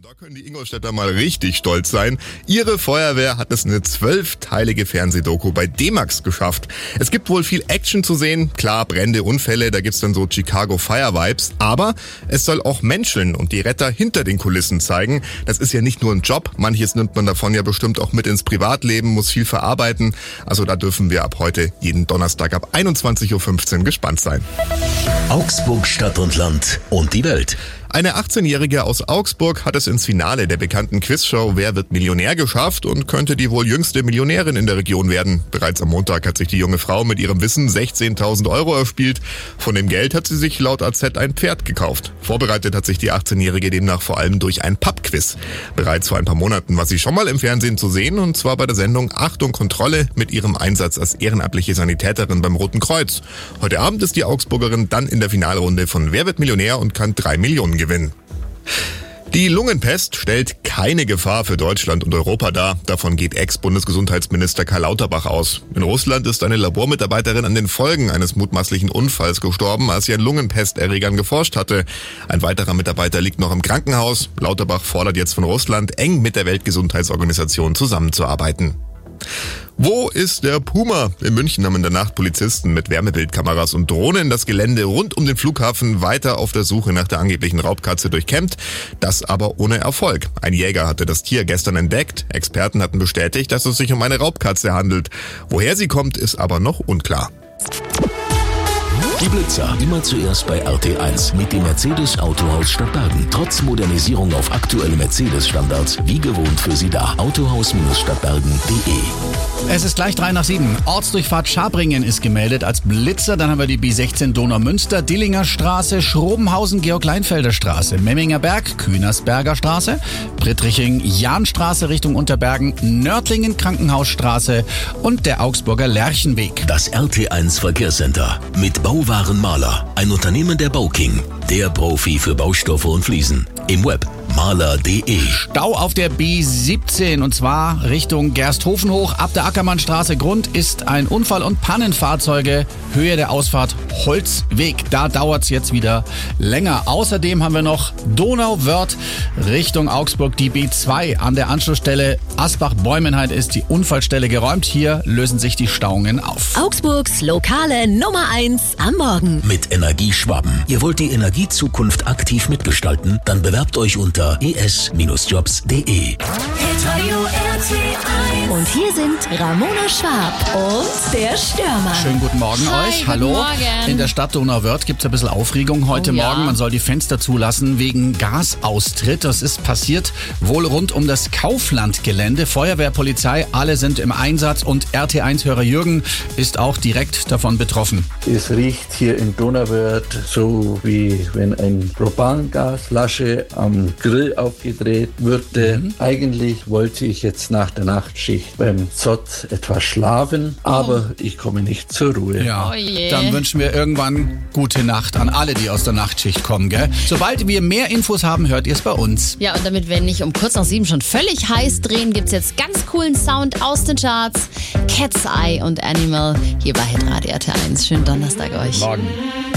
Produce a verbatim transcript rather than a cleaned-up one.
Da können die Ingolstädter mal richtig stolz sein. Ihre Feuerwehr hat es eine zwölfteilige Fernsehdoku bei D-Max geschafft. Es gibt wohl viel Action zu sehen. Klar, Brände, Unfälle, da gibt's dann so Chicago Fire Vibes. Aber es soll auch Menscheln und die Retter hinter den Kulissen zeigen. Das ist ja nicht nur ein Job. Manches nimmt man davon ja bestimmt auch mit ins Privatleben, muss viel verarbeiten. Also da dürfen wir ab heute jeden Donnerstag ab einundzwanzig Uhr fünfzehn gespannt sein. Augsburg Stadt und Land und die Welt. Eine achtzehnjährige aus Augsburg hat es ins Finale der bekannten Quizshow Wer wird Millionär geschafft und könnte die wohl jüngste Millionärin in der Region werden. Bereits am Montag hat sich die junge Frau mit ihrem Wissen sechzehntausend Euro erspielt. Von dem Geld hat sie sich laut A Z ein Pferd gekauft. Vorbereitet hat sich die achtzehnjährige demnach vor allem durch ein Pub-Quiz. Bereits vor ein paar Monaten war sie schon mal im Fernsehen zu sehen und zwar bei der Sendung Achtung Kontrolle mit ihrem Einsatz als ehrenamtliche Sanitäterin beim Roten Kreuz. Heute Abend ist die Augsburgerin dann in der Finalrunde von Wer wird Millionär und kann drei Millionen gewinnen. Die Lungenpest stellt keine Gefahr für Deutschland und Europa dar. Davon geht Ex-Bundesgesundheitsminister Karl Lauterbach aus. In Russland ist eine Labormitarbeiterin an den Folgen eines mutmaßlichen Unfalls gestorben, als sie an Lungenpesterregern geforscht hatte. Ein weiterer Mitarbeiter liegt noch im Krankenhaus. Lauterbach fordert jetzt von Russland, eng mit der Weltgesundheitsorganisation zusammenzuarbeiten. Wo ist der Puma? In München haben in der Nacht Polizisten mit Wärmebildkameras und Drohnen das Gelände rund um den Flughafen weiter auf der Suche nach der angeblichen Raubkatze durchkämmt. Das aber ohne Erfolg. Ein Jäger hatte das Tier gestern entdeckt. Experten hatten bestätigt, dass es sich um eine Raubkatze handelt. Woher sie kommt, ist aber noch unklar. Die Blitzer, immer zuerst bei R T eins mit dem Mercedes Autohaus Stadtbergen. Trotz Modernisierung auf aktuelle Mercedes-Standards, wie gewohnt für Sie da. Autohaus Stadtbergen punkt de. Es ist gleich drei nach sieben. Ortsdurchfahrt Schabringen ist gemeldet als Blitzer. Dann haben wir die B sechzehn Donaumünster, Dillinger Straße, Schrobenhausen, Georg-Leinfelder Straße, Memminger Berg, Kühnersberger Straße, Brittriching, Jahnstraße Richtung Unterbergen, Nördlingen Krankenhausstraße und der Augsburger Lerchenweg. Das R T eins Verkehrscenter mit Bauwarenmaler, ein Unternehmen der Bauking, der Profi für Baustoffe und Fliesen. Im Web maler punkt de. Stau auf der B siebzehn und zwar Richtung Gersthofen hoch. Ab der Ackermannstraße Grund ist ein Unfall und Pannenfahrzeuge. Höhe der Ausfahrt Holzweg. Da dauert's jetzt wieder länger. Außerdem haben wir noch Donauwörth Richtung Augsburg. Die B zwei an der Anschlussstelle Asbach-Bäumenheit ist die Unfallstelle geräumt. Hier lösen sich die Stauungen auf. Augsburgs lokale Nummer eins am Morgen. Mit Energieschwaben. Ihr wollt die Energiezukunft aktiv mitgestalten? Dann bewerbt euch unter e s Jobs punkt de. Und hier sind Ramona Schwab und der Stürmer. Schönen guten Morgen Hi, euch. guten Hallo. Morgen. In der Stadt Donauwörth gibt es ein bisschen Aufregung heute Oh, ja. Morgen. Man soll die Fenster zulassen wegen Gasaustritt. Das ist passiert wohl rund um das Kauflandgelände. Feuerwehr, Polizei, alle sind im Einsatz und R T eins-Hörer Jürgen ist auch direkt davon betroffen. Es riecht hier in Donauwörth so, wie wenn eine Propangasflasche am Grill aufgedreht würde. Mhm. Eigentlich wollte ich jetzt nach der Nachtschicht beim Z O T etwas schlafen, aber oh. ich komme nicht zur Ruhe. Ja, Oh je. dann wünschen wir irgendwann gute Nacht an alle, die aus der Nachtschicht kommen, gell? Sobald wir mehr Infos haben, hört ihr es bei uns. Ja, und damit wir nicht um kurz nach sieben schon völlig heiß drehen, gibt's jetzt ganz coolen Sound aus den Charts. Cat's Eye und Animal hier bei Hitradio R T eins. Schönen Donnerstag euch. Morgen.